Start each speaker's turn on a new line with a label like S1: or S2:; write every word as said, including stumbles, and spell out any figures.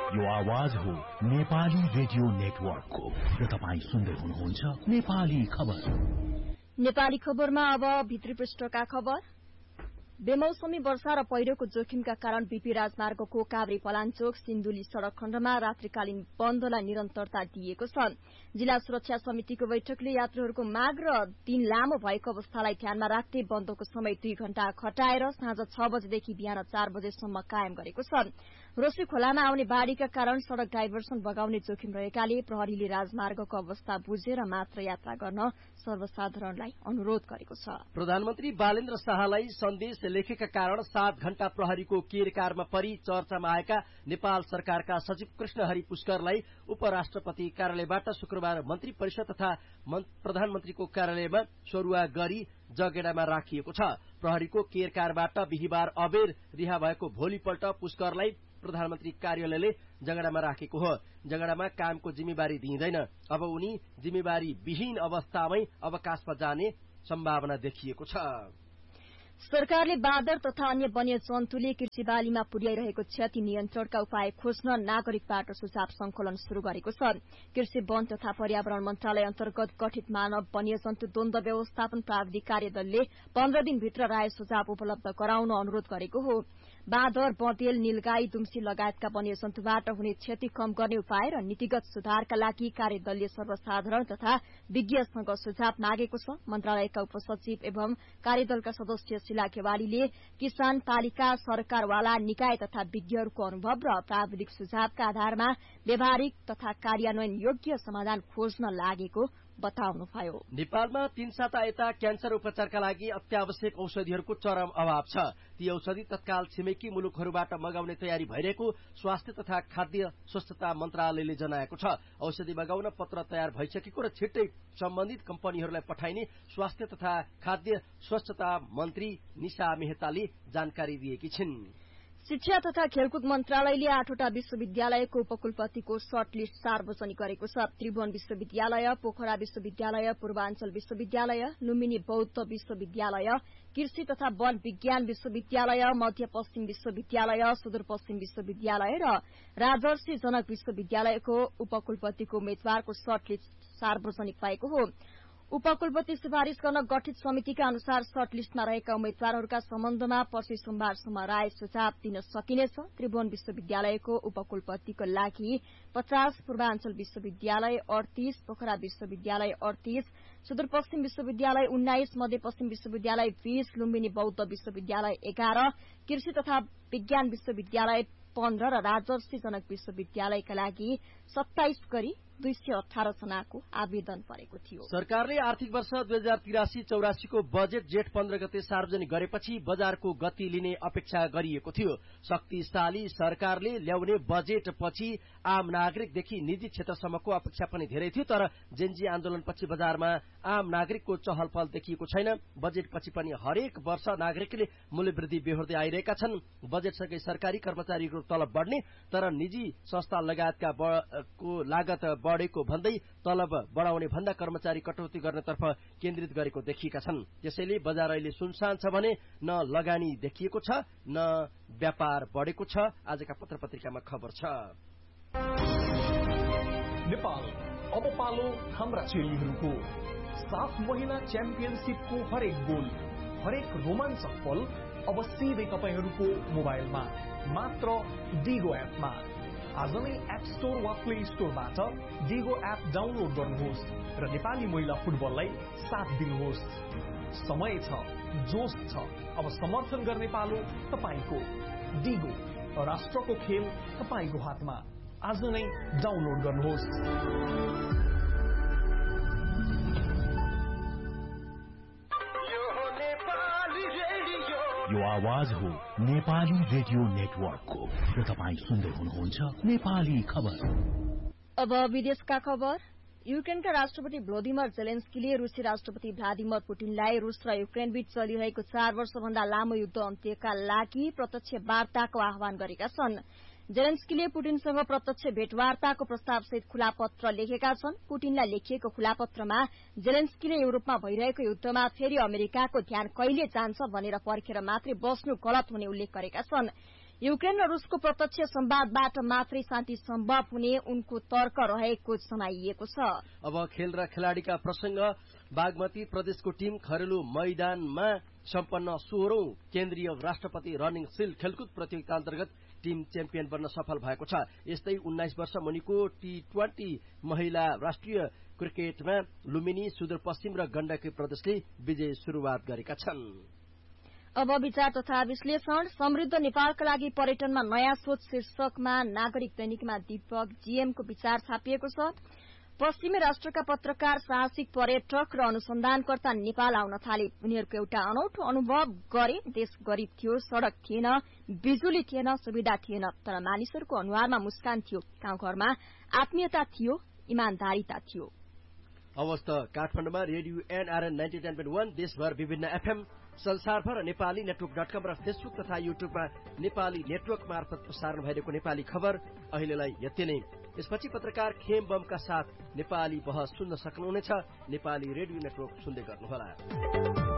S1: यो आवाज हो नेपाली रेडियो नेटवर्कको र तपाईँ सुन्दै हुनुहुन्छ नेपाली खबर।
S2: नेपाली खबरमा अब भित्री पृष्ठका खबर। बेमौसमी वर्षा र पहिरोको जोखिमका कारण बीपी राजमार्गको काभ्रे पलाञ्चोक सिन्धुली सड़क खण्डमा रात्रिकालीन बन्दलाई निरन्तरता दिएको छ। जिल्ला सुरक्षा समितिको बैठकले यात्रीहरूको माग र दिन लामो भएको अवस्थालाई ध्यानमा राख्दै बन्दको समय दुई घण्टा घटाएर साँझ छ बजेदेखि बिहान चार बजेसम्म कायम गरेको छ। रोशी खोलामा आउने बाढ़ीका कारण सड़क डाइभर्सन बगाउने जोखिम रहेकाले प्रहरीले राजमार्गको अवस्था बुझेर मात्र यात्रा गर्न सर्वसाधारणलाई अनुरोध गरेको छ।
S3: प्रधानमन्त्री बालेन्द्र शाहलाई सन्देश लेखेका कारण सात घण्टा प्रहरीको केरकारमा परि चर्चामा आएका नेपाल सरकारका सचिव कृष्णहरि पुष्करलाई उपराष्ट्रपति कार्यालयबाट शुक्रबार मन्त्री परिषद तथा प्रधानमन्त्रीको कार्यालयमा सरुवा गरी जगेडामा राखिएको छ। प्रहरीको केरकारबाट बिहिबार अबेर रिहा भएको भोलिपल्ट पुष्करलाई प्रधानमन्त्री कार्यालयले जगडामा राखेको हो। जगडामा कामको जिम्मेवारी दिइँदैन। अब उनी जिम्मेवारी विहीन अवस्थामै अवकाशमा जाने सम्भावना देखिएको छ।
S2: सरकारले बाँदर तथा अन्य वन्य जन्तुले कृषि बालीमा पुर्याइरहेको क्षति नियन्त्रणका उपाय खोज्न नागरिकबाट सुझाव संकलन शुरू गरेको छ। कृषि वन तथा पर्यावरण मन्त्रालय अन्तर्गत गठित मानव वन्यजन्तु द्वन्द्व व्यवस्थापन प्राविधिक कार्यदलले पन्ध्र दिनभित्र राय सुझाव उपलब्ध गराउन अनुरोध गरेको हो। बाँदर, बँदेल, नीलगाई, दुम्सी लगायतका वन्यजन्तुबाट हुने क्षति कम गर्ने उपाय र नीतिगत सुधारका लागि कार्यदलले सर्वसाधारण तथा विज्ञसँग सुझाव मागेको छ। मन्त्रालयका उपसचिव एवं कार्यदलका सदस्य शिला खेवालीले किसान, पालिका, सरकारवाला निकाय तथा विज्ञहरूको अनुभव र प्राविधिक सुझावका आधारमा व्यावहारिक तथा कार्यान्वयन योग्य समाधान खोज्न लागेको बताउनुभयो।
S3: नेपालमा तीन साता यता क्यान्सर उपचारका लागि अत्यावश्यक औषधिहरूको चरम अभाव छ। ती औषधि तत्काल छिमेकी मुलुकहरूबाट मगाउने तयारी भइरहेको स्वास्थ्य तथा खाद्य स्वच्छता मन्त्रालयले जनाएको छ। औषधि मगाउन पत्र तयार भइसकेको र छिट्टै सम्बन्धित कम्पनीहरूलाई पठाइने स्वास्थ्य तथा खाद्य स्वच्छता मन्त्री निशा मेहताले जानकारी दिएकी छिन्।
S2: शिक्षा तथा खेलकुद मन्त्रालयले आठवटा विश्वविद्यालयको उपकुलपतिको सर्ट लिस्ट सार्वजनिक गरेको छ। त्रिभुवन विश्वविद्यालय, पोखरा विश्वविद्यालय, पूर्वाञ्चल विश्वविद्यालय, लुम्बिनी बौद्ध विश्वविद्यालय, कृषि तथा वन विज्ञान विश्वविद्यालय, मध्यपश्चिम विश्वविद्यालय, सुदूरपश्चिम विश्वविद्यालय र राजर्षि जनक विश्वविद्यालयको उपकुलपतिको उम्मेद्वारको सर्ट लिस्ट सार्वजनिक भएको हो। उपकुलपति सिफारिश गर्न गठित समितिका अनुसार सर्ट लिस्टमा रहेका उम्मेद्वारहरूका सम्बन्धमा पर्सि सोमबारसम्म राय सुझाव दिन सकिनेछ। त्रिभुवन विश्वविद्यालयको उपकुलपतिको लागि पचास, पूर्वाञ्चल विश्वविद्यालय अडतीस, पोखरा विश्वविद्यालय अडतीस, सुदूरपश्चिम विश्वविद्यालय उन्नाइस, मध्यपश्चिम विश्वविद्यालय बीस, लुम्बिनी बौद्ध विश्वविद्यालय एघार, कृषि तथा विज्ञान विश्वविद्यालय पन्ध्र र राजर्षि जनक विश्वविद्यालयका लागि सत्ताइस गरी दुई सय अठार जनाको आवेदन परेको थियो।
S3: सरकारले आर्थिक वर्ष दुई हजार तिरासी चौरासी को बजेट जेठ पन्ध्र गते सार्वजनिक गरेपछि बजारको गति लिने अपेक्षा गरिएको थियो। शक्तिशाली सरकारले ल्याउने बजेटपछि आम नागरिकदेखि निजी क्षेत्रसम्मको अपेक्षा पनि धेरै थियो। तर जेनजी आन्दोलनपछि बजारमा आम नागरिकको चहलपहल देखिएको छैन। बजेटपछि पनि हरेक वर्ष नागरिकले मूल्यवृद्धि बेहोर्दै आइरहेका छन्। बजेटसँगै सरकारी कर्मचारीको तलब बढ्ने तर निजी संस्था लगायतका को लागत बढेको भन्दै तलब बढाउने भन्दा कर्मचारी कटौती गर्नेतर्फ केन्द्रित गरेको देखिएका छन्। त्यसैले बजार अहिले सुनसान छ भने न लगानी देखिएको छ न व्यापार बढेको छ। आजका पत्र पत्रिकामा खबर छ।
S4: नेपाल अब पालो हाम्रा चेलीहरूको सात महिना च्याम्पियनशिपको हरेक गोल, हरेक रोमाञ्चक पल अब सिधै तपाईहरूको मोबाइलमा मात्र डिगो एपमा। आज नै एप स्टोर वा प्ले स्टोरबाट डिगो एप डाउनलोड गर्नुहोस् र नेपाली महिला फुटबललाई साथ दिनुहोस्। समय छ, जोश छ, अब समर्थन गर्ने पालो तपाईको। डिगो, राष्ट्रको खेल तपाईको हातमा। आज नै डाउनलोड गर्नुहोस्।
S1: यो आवाज हो नेपाली रेडियो नेटवर्कको र तपाईँ सुन्दै हुनुहुन्छ नेपाली खबर।
S2: अब विदेशका खबर। युक्रेनका राष्ट्रपति भ्लोदिमिर जेलेन्स्कीले रूसी राष्ट्रपति भ्लादिमिर पुटिनलाई रूस र युक्रेन बीच चलिरहेको चार वर्षभन्दा लामो युद्ध अन्त्यका लागि प्रत्यक्ष वार्ताको आह्वान गरेका छन्। जेलेन्स्कीले पुटिनसँग प्रत्यक्ष भेटवार्ताको प्रस्तावसहित खुला पत्र लेखेका छन्। पुटिनलाई लेखिएको खुला पत्रमा जेलेन्स्कीले युरोपमा भइरहेको युद्धमा फेरि अमेरिकाको ध्यान कहिले जान्छ भनेर पर्खेर मात्रै बस्नु गलत हुने उल्लेख गरेका छन्। युक्रेन र रुसको प्रत्यक्ष संवादबाट मात्रै शान्ति सम्भव हुने उनको तर्क रहेको जनाइएको छ।
S3: अब खेल र खेलाड़ीका प्रसंग। बागमती प्रदेशको टीम घरेलु मैदानमा सम्पन्न सोह्रौं केन्द्रीय राष्ट्रपति रनिङ सिल्ड खेलकुद प्रतियोगिता अन्तर्गत टीम च्याम्पियन बन्न सफल भएको छ। यस्तै उन्नाइस वर्ष मुनिको टी ट्वेन्टी महिला राष्ट्रिय क्रिकेटमा लुम्बिनी, सुदूरपश्चिम र गण्डकी प्रदेशले विजय शुरूआत गरेका छन्।
S2: अब विचार तथा विश्लेषण। समृद्ध नेपालका लागि पर्यटनमा नयाँ सोच शीर्षकमा नागरिक दैनिकमा दीपक जीएमको विचार छापिएको छ। पश्चिमी राष्ट्रका पत्रकार, साहसिक पर्यटक र अनुसन्धानकर्ता नेपाल आउन थाले। उनीहरूको एउटा अनौठो अनुभव गरे। देश गरिब थियो, सड़क थिएन, बिजुली थिएन, सुविधा थिएन, तर मानिसहरूको अनुहारमा मुस्कान थियो। गाउँघरमा आत्मीयता थियो, इमानदारीता थियो।
S3: अवस्थ काठमाडौँमा radio NRN ninety ten point वन, देशभर विभिन्न एफएम, संसारभर नेपाली नेटवर्क डट कम र फेसबुक तथा युट्युबमा नेपाली नेटवर्क मार्फत प्रसारण भइरहेको नेपाली खबर अहिलेलाई यति नै। यसपछि पत्रकार खेम बमका साथ नेपाली बहस सुन्न सक्नुहुनेछ। नेपाली रेडियो नेटवर्क सुन्दै गर्नुहोला।